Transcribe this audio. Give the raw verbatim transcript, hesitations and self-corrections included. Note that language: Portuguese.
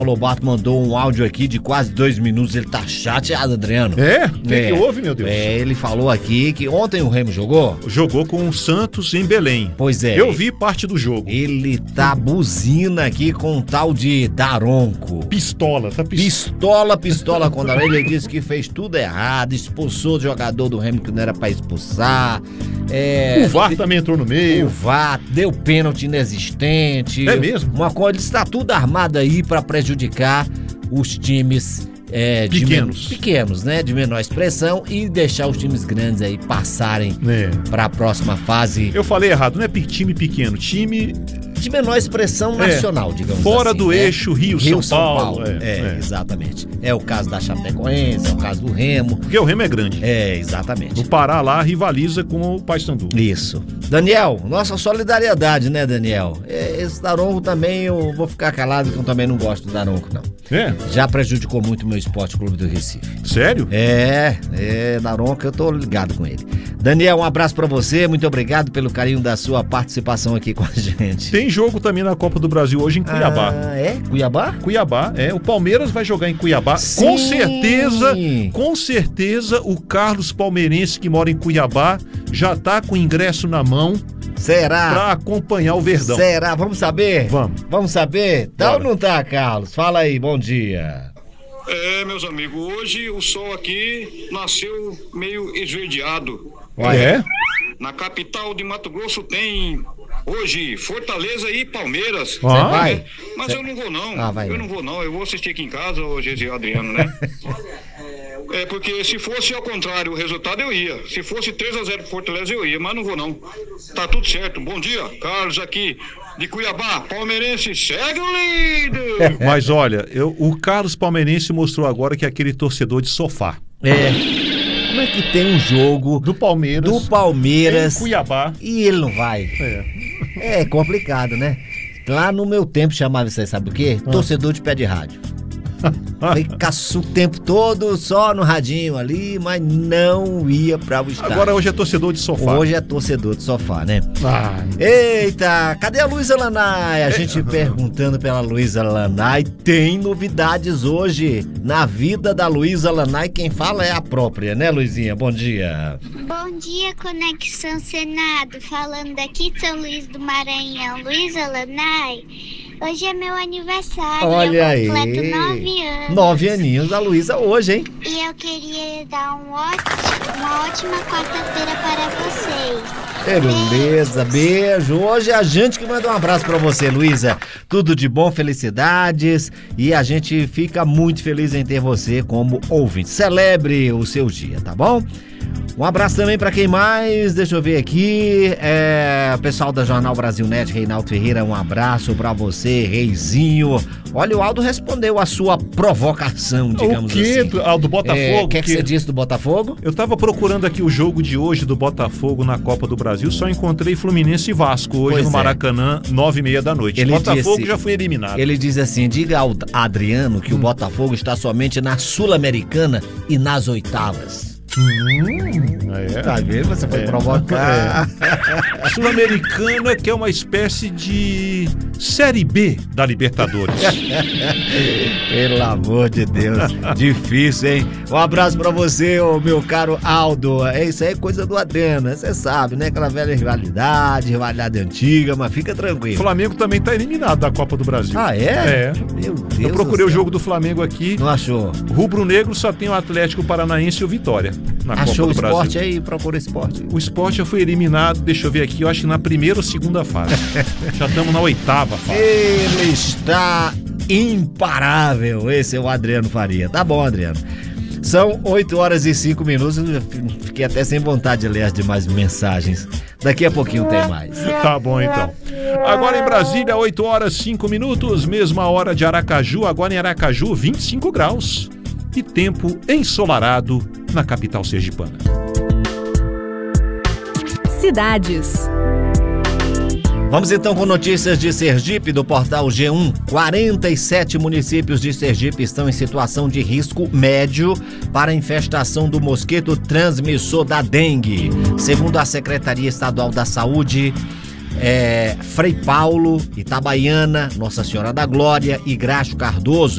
Lobato mandou um áudio aqui de quase dois minutos, ele tá chateado, Adriano. É? O que, É. que houve, meu Deus? É, ele falou aqui que ontem o Remo jogou. Jogou com o Santos em Belém. Pois é. Eu vi parte do jogo. Ele tá buzina aqui com um tal de Daronco. Pistola, tá pistola. Pistola, pistola contra ele. Ele disse que fez tudo errado, expulsou o jogador do Remo que não era pra expulsar. É, O V A R também entrou no O meio. V A R deu pênalti inexistente. É mesmo? Uma coisa, está tudo armado aí pra prejudicar os times é, de Pequenos. men- pequenos, né? De menor expressão e deixar os times grandes aí passarem É. pra próxima fase Eu falei errado, não é pe- time pequeno, time de menor expressão É. nacional, digamos fora assim. do né? eixo Rio-São Paulo. É, É, é. exatamente. É o caso da Chapecoense, é o caso do Remo. Porque o Remo é grande. É, exatamente. O Pará lá rivaliza com o Paysandu. Isso. Daniel, nossa solidariedade, né, Daniel? É, esse Daronco também, eu vou ficar calado que eu também não gosto do Daronco, não. É? Já prejudicou muito o meu Esporte Clube do Recife. Sério? É, é, Daronco, eu tô ligado com ele. Daniel, um abraço pra você, muito obrigado pelo carinho da sua participação aqui com a gente. Tem jogo também na Copa do Brasil hoje em Cuiabá. Ah, é? Cuiabá? Cuiabá, é. O Palmeiras vai jogar em Cuiabá. Sim. Com certeza, com certeza, o Carlos Palmeirense que mora em Cuiabá já tá com o ingresso na mão Será? pra acompanhar o Verdão. Será? Vamos saber? Vamos. Vamos saber? Tá ou Bora. não tá, Carlos? Fala aí, bom dia. É, meus amigos, hoje o sol aqui nasceu meio esverdeado. É? Na capital de Mato Grosso tem hoje Fortaleza e Palmeiras. Você Ah. vai? Mas Cê- eu não vou não. Ah, vai eu não. não vou não. Eu vou assistir aqui em casa, ô Gesi Adriano, né? É porque se fosse ao contrário o resultado eu ia. Se fosse três a zero pro Fortaleza eu ia, mas não vou não. Tá tudo certo. Bom dia, Carlos aqui de Cuiabá. Palmeirense segue o líder. Mas olha, eu- o Carlos Palmeirense mostrou agora que é aquele torcedor de sofá. É. Como é que tem um jogo Do Palmeiras. do Palmeiras em Cuiabá. e ele não vai? É. É complicado, né? Lá no meu tempo chamava isso aí, sabe o quê? Ah. Torcedor de pé de rádio. Fica o tempo todo só no radinho ali, mas não ia pra o estádio. Agora hoje é torcedor de sofá. Hoje é torcedor de sofá, né? Ah, Eita, cadê a Luísa Lanai? A gente perguntando pela Luísa Lanai. Tem novidades hoje na vida da Luísa Lanai. Quem fala é a própria, né, Luizinha? Bom dia. Bom dia, Conexão Senado. Falando daqui de São Luís do Maranhão, Luísa Lanai. Hoje é meu aniversário. Olha eu aí. completo nove anos. Nove aninhos da Luísa hoje, hein? E eu queria dar um ótimo, uma ótima quarta-feira para vocês. Beleza, beijo. Hoje é a gente que manda um abraço pra você, Luísa. Tudo de bom, felicidades. E a gente fica muito feliz em ter você como ouvinte. Celebre o seu dia, tá bom? Um abraço também pra quem mais, deixa eu ver aqui, é, pessoal da Jornal Brasil Net, Reinaldo Ferreira, um abraço pra você, Reizinho. Olha, o Aldo respondeu a sua provocação, digamos o quê? assim. Ah, do Botafogo? O que, é que Que- você disse do Botafogo? Eu tava procurando aqui o jogo de hoje do Botafogo na Copa do Brasil, só encontrei Fluminense e Vasco hoje Pois no é. Maracanã, nove e meia da noite. Ele Botafogo disse- já foi eliminado. Ele diz assim, diga ao Adriano que o Botafogo está somente na Sul-Americana e nas oitavas. Hum, é. Tá vendo? Você foi É. provocar. Sul-Americana, que é uma espécie de Série B da Libertadores. Pelo amor de Deus, difícil, hein? Um abraço pra você, ô, meu caro Aldo. É isso aí, coisa do Adriano, você sabe, né? Aquela velha rivalidade, rivalidade antiga, mas fica O tranquilo. Flamengo também tá eliminado da Copa do Brasil. Ah, é? É. Meu Deus. Eu procurei do o céu. jogo do Flamengo aqui. Não achou? Rubro-negro só tem o Atlético Paranaense e o Vitória na Achou o Copa do esporte Brasil. aí? Procura esporte. O Sport já foi eliminado, deixa eu ver aqui, eu acho que na primeira ou segunda fase. Já estamos na oitava fase. Ele está imparável. Esse é o Adriano Faria. Tá bom, Adriano. São oito horas e cinco minutos. Eu fiquei até sem vontade de ler as demais mensagens. Daqui a pouquinho tem mais. Tá bom, então. Agora em Brasília, oito horas e cinco minutos, mesma hora de Aracaju, agora em Aracaju, vinte e cinco graus e tempo ensolarado na capital sergipana. Cidades. Vamos então com notícias de Sergipe do portal G um. quarenta e sete municípios de Sergipe estão em situação de risco médio para a infestação do mosquito transmissor da dengue. Segundo a Secretaria Estadual da Saúde, é, Frei Paulo, Itabaiana, Nossa Senhora da Glória e Graxo Cardoso.